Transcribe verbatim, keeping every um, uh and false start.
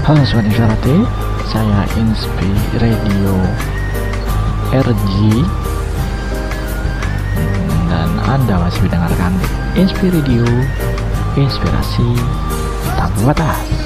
Halo Sobat Inspirasi, saya Inspi Radio R G dan Anda masih mendengarkan Inspi Radio, inspirasi tanpa batas.